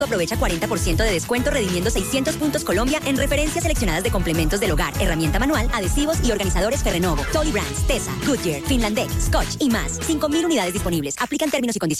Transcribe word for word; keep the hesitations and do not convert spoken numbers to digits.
Aprovecha cuarenta por ciento de descuento redimiendo seiscientos puntos Colombia en referencias seleccionadas de complementos del hogar, herramienta manual, adhesivos y organizadores Ferrenovo, Tolly Brands, Tesa, Goodyear, Finlandec, Scotch y más. cinco mil unidades disponibles. Aplican términos y condiciones.